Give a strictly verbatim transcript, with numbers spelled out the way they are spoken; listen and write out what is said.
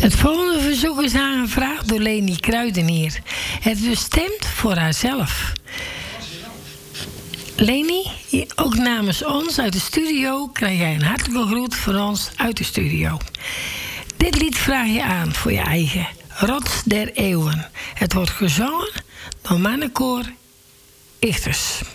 Het volgende verzoek is aangevraagd door Leni Kruidenier. Het bestemd voor haarzelf. Leni, ook namens ons uit de studio krijg jij een hartelijke groet van ons uit de studio. Dit lied vraag je aan voor je eigen Rots der Eeuwen. Het wordt gezongen door mannenkoor Ichters.